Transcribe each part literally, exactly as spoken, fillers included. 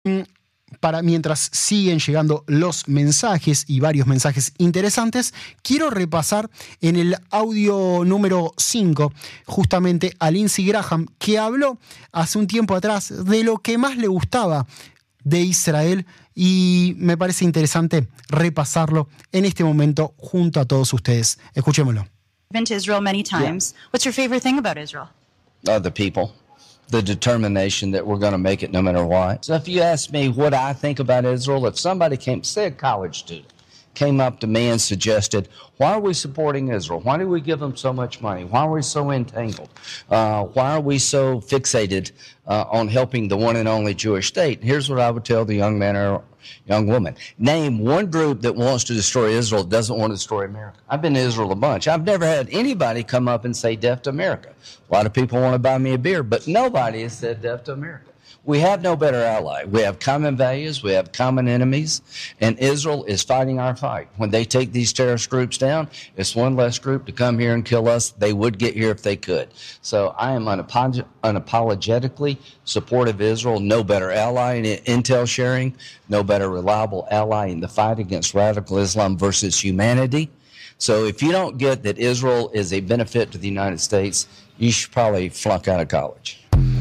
Para mientras siguen llegando los mensajes y varios mensajes interesantes, quiero repasar en el audio número cinco justamente a Lindsey Graham, que habló hace un tiempo atrás de lo que más le gustaba de Israel, y me parece interesante repasarlo en este momento junto a todos ustedes. Escuchémoslo. I've been to Israel many times. Yeah. What's your favorite thing about Israel? Uh, the people. The determination that we're going to make it no matter what. So if you ask me what I think about Israel, if somebody came, say a college student, came up to me and suggested, why are we supporting Israel? Why do we give them so much money? Why are we so entangled? Uh, why are we so fixated uh, on helping the one and only Jewish state? Here's what I would tell the young man or young woman. Name one group that wants to destroy Israel, doesn't want to destroy America. I've been to Israel a bunch. I've never had anybody come up and say death to America. A lot of people want to buy me a beer, but nobody has said death to America. We have no better ally. We have common values. We have common enemies. And Israel is fighting our fight. When they take these terrorist groups down, it's one less group to come here and kill us. They would get here if they could. So I am unapolog- unapologetically supportive of Israel. No better ally in intel sharing. No better reliable ally in the fight against radical Islam versus humanity. So if you don't get that Israel is a benefit to the United States, you should probably flunk out of college.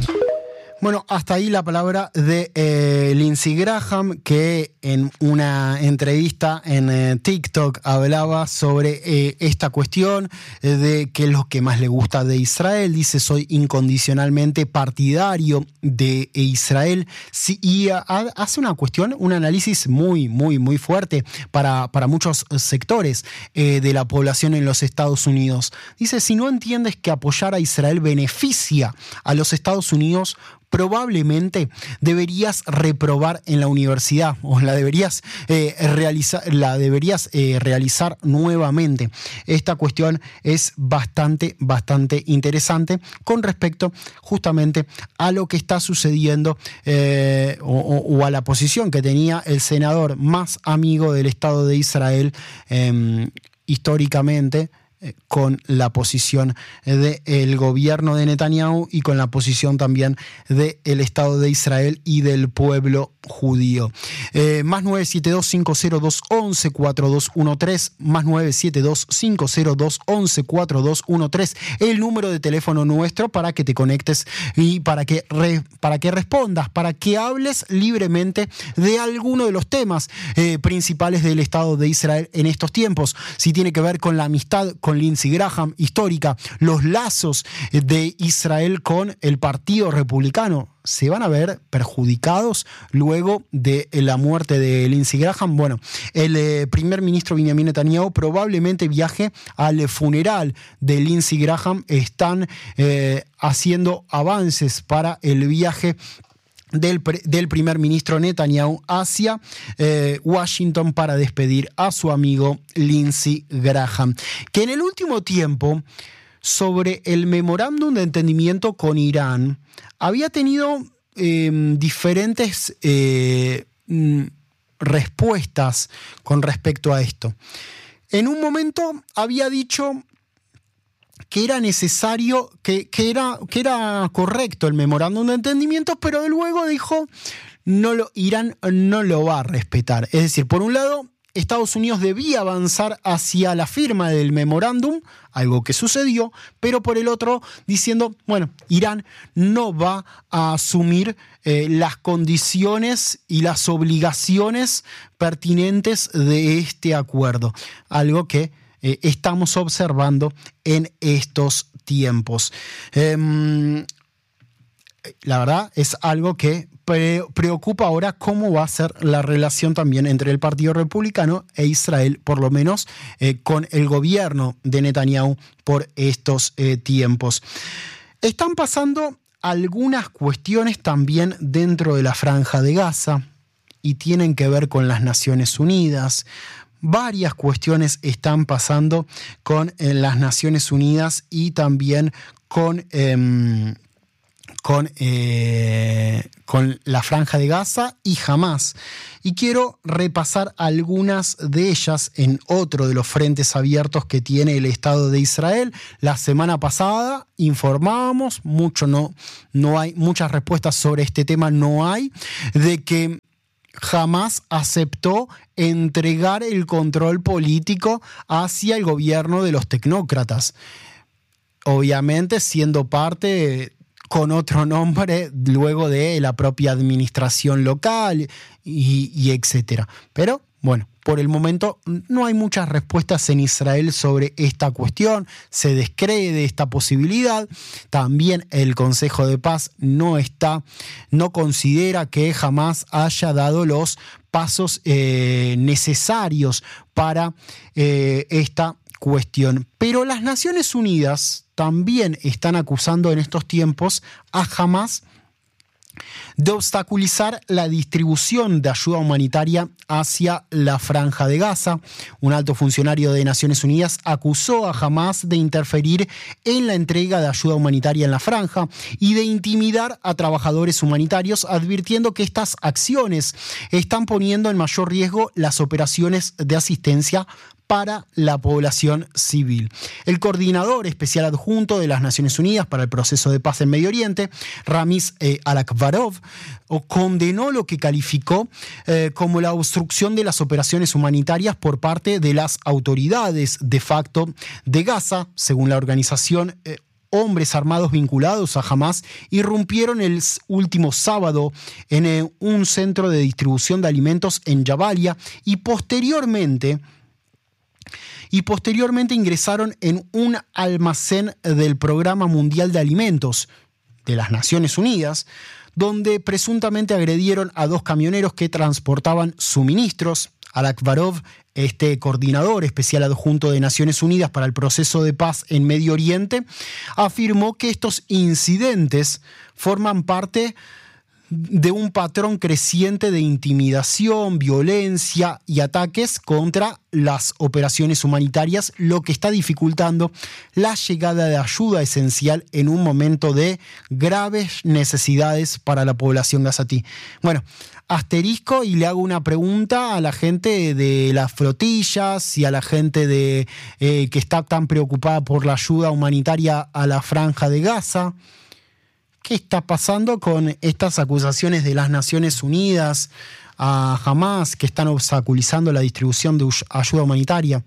Bueno, hasta ahí la palabra de eh, Lindsey Graham, que en una entrevista en eh, TikTok hablaba sobre eh, esta cuestión eh, de qué es lo que más le gusta de Israel. Dice, soy incondicionalmente partidario de Israel. Sí, y a, a, hace una cuestión, un análisis muy, muy, muy fuerte para, para muchos sectores eh, de la población en los Estados Unidos. Dice, si no entiendes que apoyar a Israel beneficia a los Estados Unidos, probablemente deberías reprobar en la universidad o la deberías, eh, realizar, la deberías eh, realizar nuevamente. Esta cuestión es bastante, bastante interesante con respecto justamente a lo que está sucediendo eh, o, o a la posición que tenía el senador más amigo del Estado de Israel eh, históricamente, con la posición del gobierno de Netanyahu y con la posición también del Estado de Israel y del pueblo judío. Eh, más nueve siete dos, cinco cero dos, once, cuatro dos uno tres, más nueve siete dos, cinco cero dos, once, cuatro dos uno tres, el número de teléfono nuestro para que te conectes y para que, re, para que respondas, para que hables libremente de alguno de los temas eh, principales del Estado de Israel en estos tiempos. Si tiene que ver con la amistad con Lindsey Graham histórica, los lazos de Israel con el Partido Republicano, ¿se van a ver perjudicados luego de la muerte de Lindsey Graham? Bueno, el eh, primer ministro Benjamin Netanyahu probablemente viaje al funeral de Lindsey Graham. Están eh, haciendo avances para el viaje Del, del primer ministro Netanyahu hacia eh, Washington para despedir a su amigo Lindsey Graham, que en el último tiempo, sobre el memorándum de entendimiento con Irán, había tenido eh, diferentes eh, respuestas con respecto a esto. En un momento había dicho que era necesario, que, que, era, que era correcto el memorándum de entendimiento, pero luego dijo, no lo, Irán no lo va a respetar. Es decir, por un lado, Estados Unidos debía avanzar hacia la firma del memorándum, algo que sucedió, pero por el otro, diciendo, bueno, Irán no va a asumir eh, las condiciones y las obligaciones pertinentes de este acuerdo, algo que Eh, estamos observando en estos tiempos. Eh, la verdad es algo que pre- preocupa ahora cómo va a ser la relación también entre el Partido Republicano e Israel, por lo menos eh, con el gobierno de Netanyahu por estos eh, tiempos. Están pasando algunas cuestiones también dentro de la Franja de Gaza y tienen que ver con las Naciones Unidas. Varias cuestiones están pasando con eh, las Naciones Unidas y también con, eh, con, eh, con la Franja de Gaza y Hamás. Y quiero repasar algunas de ellas en otro de los frentes abiertos que tiene el Estado de Israel. La semana pasada informábamos, mucho no, no hay, muchas respuestas sobre este tema no hay, de que Hamás aceptó entregar el control político hacia el gobierno de los tecnócratas. Obviamente siendo parte con otro nombre luego de la propia administración local y, y etcétera. Pero bueno, por el momento no hay muchas respuestas en Israel sobre esta cuestión, se descree de esta posibilidad. También el Consejo de Paz no está, no considera que jamás haya dado los pasos eh, necesarios para eh, esta cuestión. Pero las Naciones Unidas también están acusando en estos tiempos a Hamás de obstaculizar la distribución de ayuda humanitaria hacia la Franja de Gaza. Un alto funcionario de Naciones Unidas acusó a Hamás de interferir en la entrega de ayuda humanitaria en la franja y de intimidar a trabajadores humanitarios, advirtiendo que estas acciones están poniendo en mayor riesgo las operaciones de asistencia para la población civil. El coordinador especial adjunto de las Naciones Unidas para el proceso de paz en Medio Oriente, Ramiz eh, Alakbarov, condenó lo que calificó eh, como la obstrucción de las operaciones humanitarias por parte de las autoridades de facto de Gaza. Según la organización, eh, hombres armados vinculados a Hamás irrumpieron el último sábado en eh, un centro de distribución de alimentos en Jabalia y posteriormente y posteriormente ingresaron en un almacén del Programa Mundial de Alimentos de las Naciones Unidas, donde presuntamente agredieron a dos camioneros que transportaban suministros. Alakbarov, este coordinador especial adjunto de Naciones Unidas para el proceso de paz en Medio Oriente, afirmó que estos incidentes forman parte de un patrón creciente de intimidación, violencia y ataques contra las operaciones humanitarias, lo que está dificultando la llegada de ayuda esencial en un momento de graves necesidades para la población gazatí. Bueno, asterisco y le hago una pregunta a la gente de las flotillas y a la gente de, eh, que está tan preocupada por la ayuda humanitaria a la Franja de Gaza. ¿Qué está pasando con estas acusaciones de las Naciones Unidas a Hamás que están obstaculizando la distribución de ayuda humanitaria?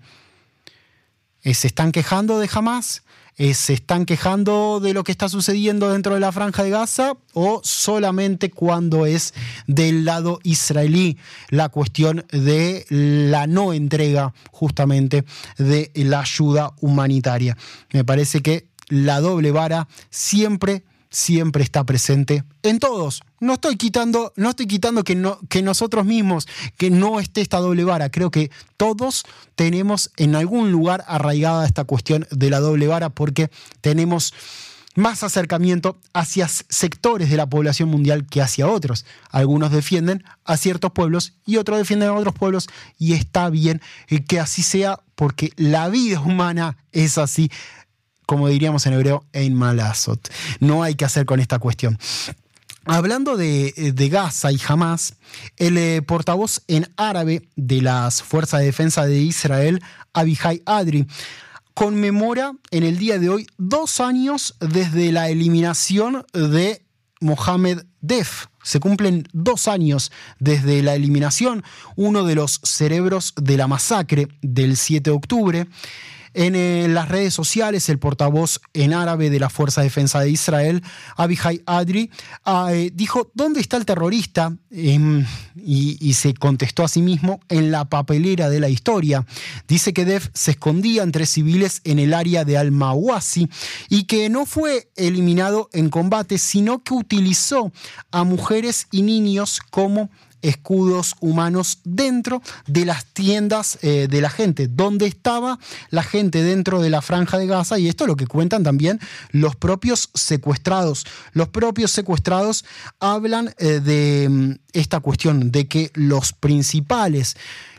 ¿Se están quejando de Hamás? ¿Se están quejando de lo que está sucediendo dentro de la Franja de Gaza? ¿O solamente cuando es del lado israelí la cuestión de la no entrega justamente de la ayuda humanitaria? Me parece que la doble vara siempre siempre está presente en todos. No estoy quitando, no estoy quitando que, no, que nosotros mismos, que no esté esta doble vara. Creo que todos tenemos en algún lugar arraigada esta cuestión de la doble vara porque tenemos más acercamiento hacia sectores de la población mundial que hacia otros. Algunos defienden a ciertos pueblos y otros defienden a otros pueblos y está bien que así sea porque la vida humana es así. Como diríamos en hebreo, ein malazot. No hay que hacer con esta cuestión. Hablando de, de Gaza y Hamás, el eh, portavoz en árabe de las Fuerzas de Defensa de Israel, Abihai Adri, conmemora en el día de hoy dos años desde la eliminación de Mohammed Deif. Se cumplen dos años desde la eliminación, uno de los cerebros de la masacre del siete de octubre. En eh, las redes sociales, el portavoz en árabe de la Fuerza de Defensa de Israel, Abihai Adri, eh, dijo, ¿dónde está el terrorista? Eh, y, y se contestó a sí mismo, en la papelera de la historia. Dice que Deif se escondía entre civiles en el área de Al-Mawasi y que no fue eliminado en combate, sino que utilizó a mujeres y niños como escudos humanos dentro de las tiendas eh, de la gente, donde estaba la gente dentro de la Franja de Gaza, y esto es lo que cuentan también los propios secuestrados. Los propios secuestrados hablan eh, de esta cuestión, de que los principales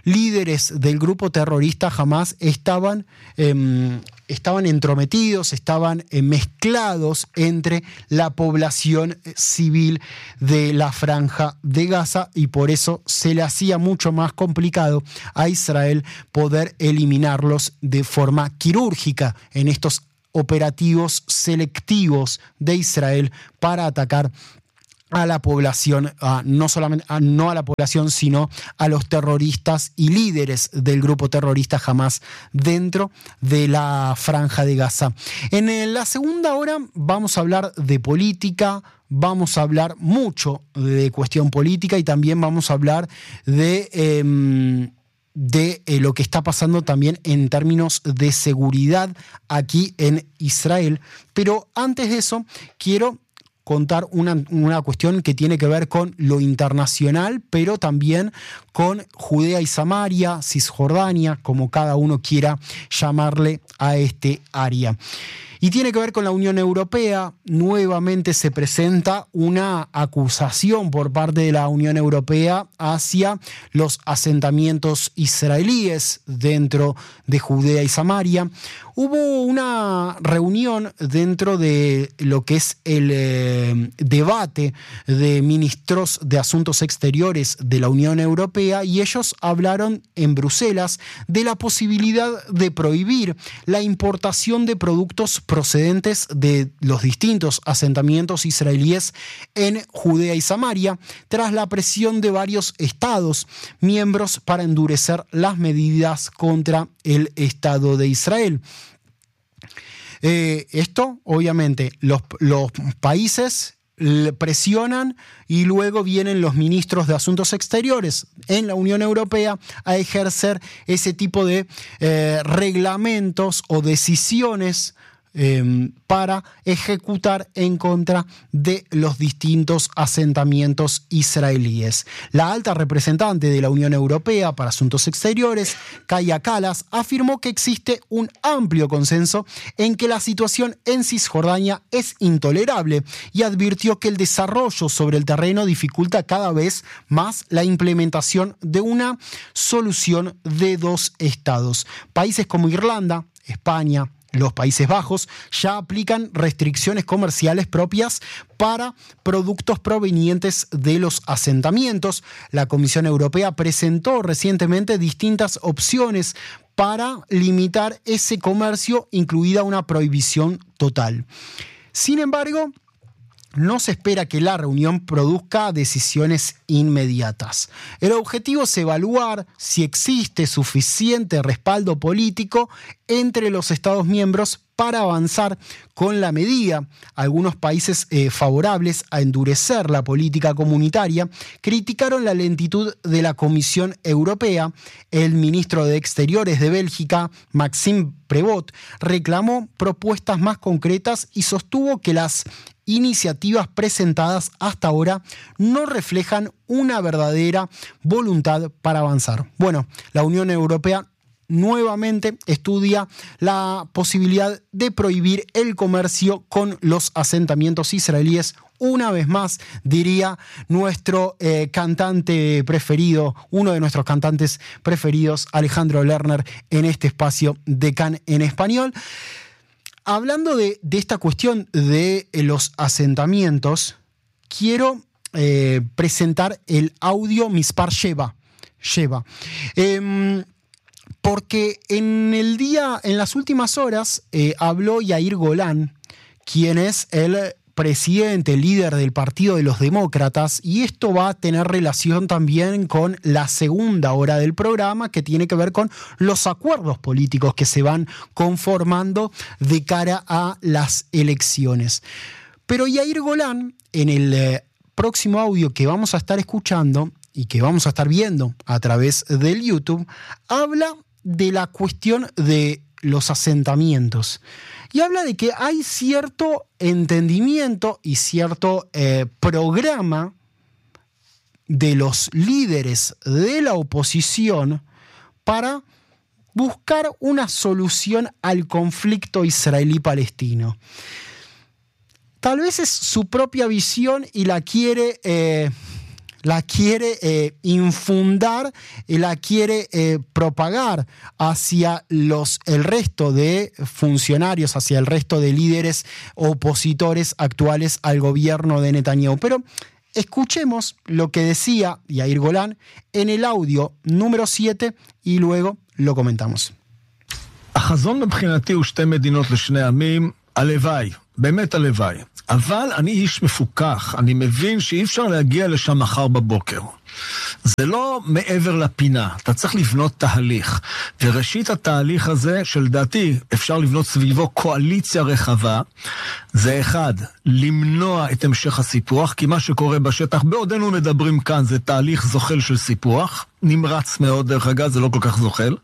líderes del grupo terrorista Hamás estaban, eh, estaban entrometidos, estaban eh, mezclados entre la población civil de la Franja de Gaza, y por eso se le hacía mucho más complicado a Israel poder eliminarlos de forma quirúrgica en estos operativos selectivos de Israel para atacar a la población, a, no solamente a, no a la población, sino a los terroristas y líderes del grupo terrorista Hamás dentro de la Franja de Gaza. En la segunda hora vamos a hablar de política, vamos a hablar mucho de cuestión política y también vamos a hablar de... Eh, de eh, lo que está pasando también en términos de seguridad aquí en Israel. Pero antes de eso, quiero contar una, una cuestión que tiene que ver con lo internacional, pero también con Judea y Samaria, Cisjordania, como cada uno quiera llamarle a este área. Y tiene que ver con la Unión Europea. Nuevamente se presenta una acusación por parte de la Unión Europea hacia los asentamientos israelíes dentro de Judea y Samaria. Hubo una reunión dentro de lo que es el eh, debate de ministros de Asuntos Exteriores de la Unión Europea, y ellos hablaron en Bruselas de la posibilidad de prohibir la importación de productos procedentes de los distintos asentamientos israelíes en Judea y Samaria, tras la presión de varios estados miembros para endurecer las medidas contra el Estado de Israel. Eh, esto, obviamente, los, los países presionan y luego vienen los ministros de Asuntos Exteriores en la Unión Europea a ejercer ese tipo de eh, reglamentos o decisiones Eh, para ejecutar en contra de los distintos asentamientos israelíes. La alta representante de la Unión Europea para Asuntos Exteriores, Kaja Kallas, afirmó que existe un amplio consenso en que la situación en Cisjordania es intolerable y advirtió que el desarrollo sobre el terreno dificulta cada vez más la implementación de una solución de dos estados. Países como Irlanda, España, los Países Bajos ya aplican restricciones comerciales propias para productos provenientes de los asentamientos. La Comisión Europea presentó recientemente distintas opciones para limitar ese comercio, incluida una prohibición total. Sin embargo, no se espera que la reunión produzca decisiones inmediatas. El objetivo es evaluar si existe suficiente respaldo político entre los Estados miembros para avanzar con la medida. Algunos países eh, favorables a endurecer la política comunitaria criticaron la lentitud de la Comisión Europea. El ministro de Exteriores de Bélgica, Maxime Prevot, reclamó propuestas más concretas y sostuvo que las iniciativas presentadas hasta ahora no reflejan una verdadera voluntad para avanzar. Bueno, la Unión Europea nuevamente estudia la posibilidad de prohibir el comercio con los asentamientos israelíes. Una vez más, diría nuestro eh, cantante preferido, uno de nuestros cantantes preferidos, Alejandro Lerner, en este espacio de Can en Español. Hablando de, de esta cuestión de los asentamientos, quiero eh, presentar el audio Mispar Sheva. Sheva. Eh, porque en el día, en las últimas horas, eh, habló Yair Golán, quien es el presidente, líder del Partido de los Demócratas, y esto va a tener relación también con la segunda hora del programa, que tiene que ver con los acuerdos políticos que se van conformando de cara a las elecciones. Pero Yair Golán, en el eh, próximo audio que vamos a estar escuchando y que vamos a estar viendo a través del YouTube, habla de la cuestión de los asentamientos. Y habla de que hay cierto entendimiento y cierto eh, programa de los líderes de la oposición para buscar una solución al conflicto israelí-palestino. Tal vez es su propia visión y la quiere, eh, la quiere eh, infundar, la quiere eh, propagar hacia los, el resto de funcionarios, hacia el resto de líderes opositores actuales al gobierno de Netanyahu. Pero escuchemos lo que decía Yair Golan en el audio número siete y luego lo comentamos. החזון מבחינתי הוא שתי מדינות לשני עמים, הלוואי, באמת הלוואי. אבל אני איש מפוקח, אני מבין שאי אפשר להגיע לשם מחר בבוקר. זה לא מעבר לפינה, אתה צריך לבנות תהליך. וראשית התהליך הזה, שלדעתי אפשר לבנות סביבו קואליציה רחבה, זה אחד, למנוע את המשך הסיפוח, כי מה שקורה בשטח, בעודנו מדברים כאן, זה תהליך זוחל של סיפוח, נמרץ מאוד דרך אגב, זה לא כל כך זוחל.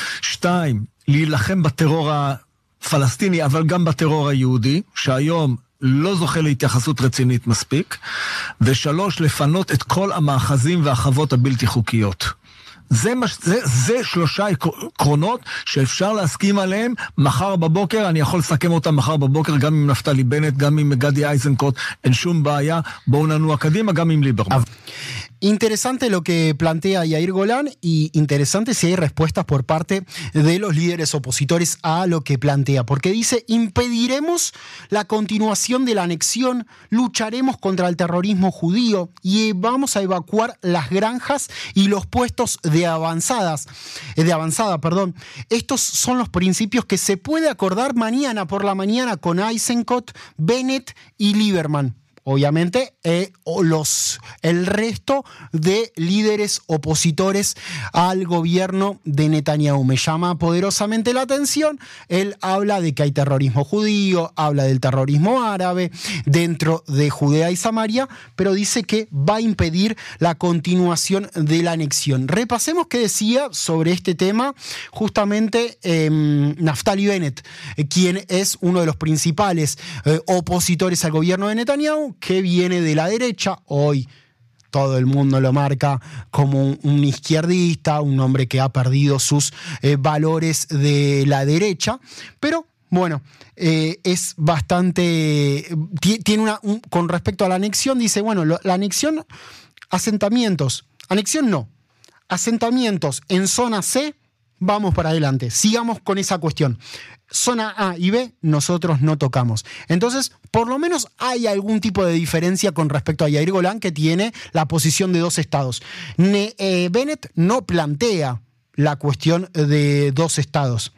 שתיים, להילחם בטרור הפלסטיני, אבל גם בטרור היהודי, שהיום לא זוכה להתייחסות רצינית מספיק, ושלוש, לפנות את כל המאחזים והחוות הבלתי חוקיות. זה, מש, זה, זה שלושה עקרונות שאפשר להסכים עליהם מחר בבוקר, אני יכול לסכם אותם מחר בבוקר, גם עם נפתלי בנט, גם עם גדי איזנקוט, אין שום בעיה, בואו ננוע קדימה, גם עם ליברמן. Interesante lo que plantea Yair Golan y interesante si hay respuestas por parte de los líderes opositores a lo que plantea, porque dice: impediremos la continuación de la anexión, lucharemos contra el terrorismo judío y vamos a evacuar las granjas y los puestos de avanzadas, de avanzada, perdón. Estos son los principios que se puede acordar mañana por la mañana con Eisenkot, Bennett y Lieberman. Obviamente, eh, los, el resto de líderes opositores al gobierno de Netanyahu. Me llama poderosamente la atención. Él habla de que hay terrorismo judío, habla del terrorismo árabe dentro de Judea y Samaria, pero dice que va a impedir la continuación de la anexión. Repasemos qué decía sobre este tema justamente eh, Naftali Bennett, eh, quien es uno de los principales eh, opositores al gobierno de Netanyahu, que viene de la derecha. Hoy todo el mundo lo marca como un, un izquierdista, un hombre que ha perdido sus eh, valores de la derecha, pero bueno, eh, es bastante, tiene una, un, con respecto a la anexión, dice, bueno, lo, la anexión, asentamientos, anexión no, asentamientos en zona C, vamos para adelante, sigamos con esa cuestión. Zona A y B, nosotros no tocamos. Entonces, por lo menos hay algún tipo de diferencia con respecto a Yair Golan, que tiene la posición de dos estados. Ne, eh, Bennett no plantea la cuestión de dos estados.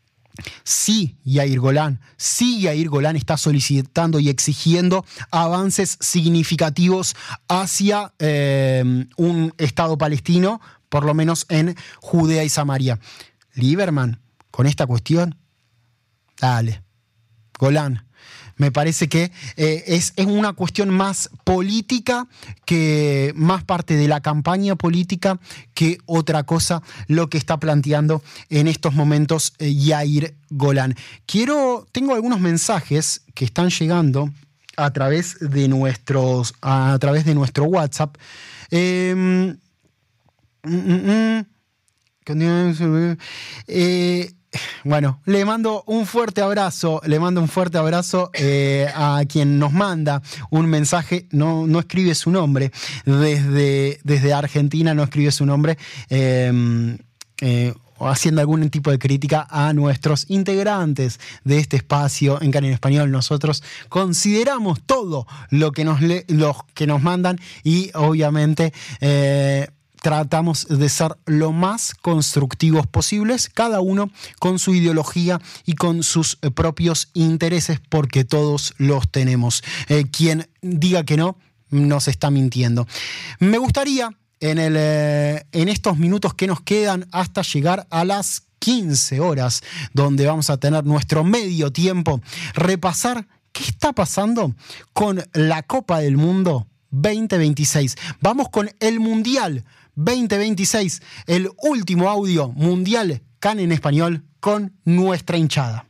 Sí, Yair Golan, sí, Yair Golan está solicitando y exigiendo avances significativos hacia eh, un estado palestino, por lo menos en Judea y Samaria. Lieberman, con esta cuestión, dale, Golan. Me parece que eh, es, es una cuestión más política, que más parte de la campaña política que otra cosa lo que está planteando en estos momentos eh, Yair Golan. Quiero, tengo algunos mensajes que están llegando a través de nuestros, a través de nuestro WhatsApp. Eh, mm, mm, mm, eh, Bueno, le mando un fuerte abrazo, le mando un fuerte abrazo eh, a quien nos manda un mensaje, no, no escribe su nombre, desde, desde Argentina no escribe su nombre, eh, eh, haciendo algún tipo de crítica a nuestros integrantes de este espacio en Can en Español. Nosotros consideramos todo lo que nos, le, los que nos mandan y obviamente Eh, tratamos de ser lo más constructivos posibles, cada uno con su ideología y con sus propios intereses, porque todos los tenemos. Eh, quien diga que no, nos está mintiendo. Me gustaría, en, el, eh, en estos minutos que nos quedan hasta llegar a las quince horas, donde vamos a tener nuestro medio tiempo, repasar qué está pasando con la Copa del Mundo veinte veintiséis. Vamos con el Mundial veinte veintiséis, el último audio mundial Can en Español con nuestra hinchada.